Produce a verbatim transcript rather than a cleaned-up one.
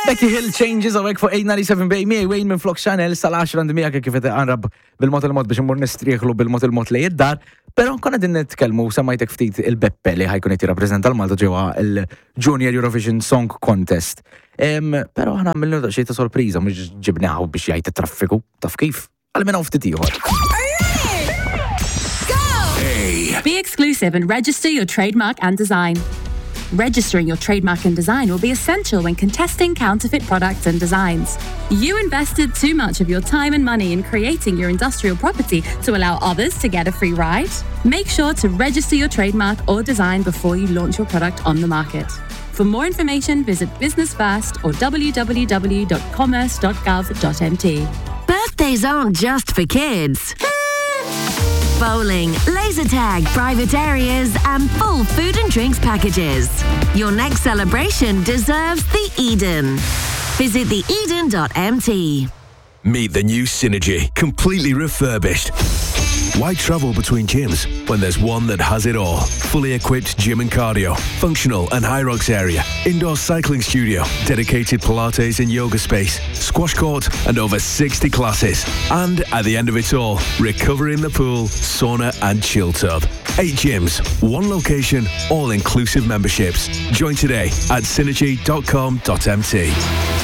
Becky Hill changes għawek fuq eight ninety-seven Bay Mie Wayne minn Flok Chanel sal-ten għandimija kif għanrab bil-mot il-mot biex immur nistrieħlu bil-mot il-mot li jiddar, pero konna din nitkellmu samajtek ftit il-Beppe li ħajkun qed jirrappreżenta l-Malta ġewwa il-Junior Eurovision Song Contest. Pero ħana għamilnu xi ta' sorpriża mhux ġibnaw biex jgħid it-traffiku taf kif għalmena ftit ieħor. Be exclusive and register your trademark and design. Registering your trademark and design will be essential when contesting counterfeit products and designs. You invested too much of your time and money in creating your industrial property to allow others to get a free ride. Make sure to register your trademark or design before you launch your product on the market. For more information, visit Business First or w w w dot commerce dot gov dot m t. Birthdays aren't just for kids. Bowling, laser tag, private areas, and full food and drinks packages. Your next celebration deserves the Eden. Visit the eden dot m t. Meet the new Synergy, completely refurbished. Why travel between gyms when there's one that has it all? Fully equipped gym and cardio, functional and high rocks area, indoor cycling studio, dedicated Pilates and yoga space, squash court and over sixty classes. And at the end of it all, recovery in the pool, sauna and chill tub. Eight gyms, one location, all inclusive memberships. Join today at synergy dot com dot m t.